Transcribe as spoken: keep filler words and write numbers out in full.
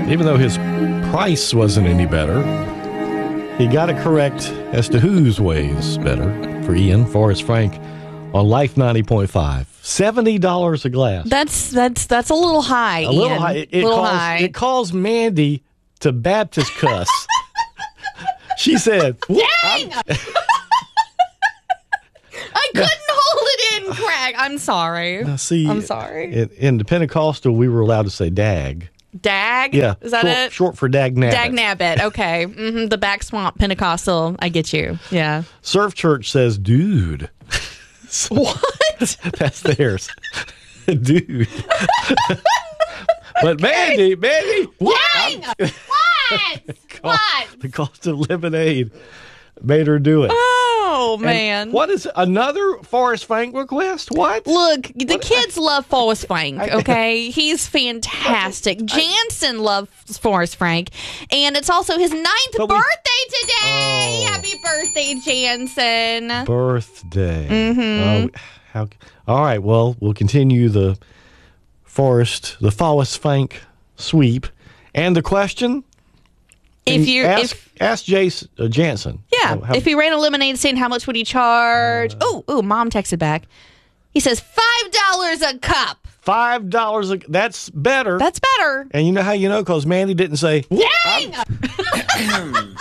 even though his price wasn't any better, he got it correct as to whose ways better for Ian, Forrest Frank, on Life ninety point five. seventy dollars a glass. That's that's that's a little high, A Ian. little high. It, it, little calls, high. it calls Mandy to Baptist cuss. She said, Dang! I couldn't hold it in, Craig. I'm sorry. Now, see, I'm sorry. In, in the Pentecostal, we were allowed to say dag. Dag? Yeah. Is that short, it? Short for dag nabbit. Dag nabbit. Okay. Mm-hmm. The back swamp Pentecostal. I get you. Yeah. Surf Church says, dude. What? That's theirs. Dude. But Mandy, Mandy. Dang! What? What? The cost of lemonade made her do it. Oh, And man. what is another Forrest Frank request? What? Look, the kids love Forrest Frank, okay? He's fantastic. Jansen loves Forrest Frank, and it's also his ninth But we- birthday today. Oh. Happy birthday, Jansen. Birthday. Mm-hmm. Oh, how, all right, well, we'll continue the Forrest, the Forrest Frank sweep. And the question? If you ask, if ask Jace uh, Jansen. yeah, Uh, how- if he ran a lemonade stand, how much would he charge? Oh, oh, Mom texted back. He says five dollars a cup. Five dollars. A, that's better. That's better. And you know how you know? Because Mandy didn't say, Dang!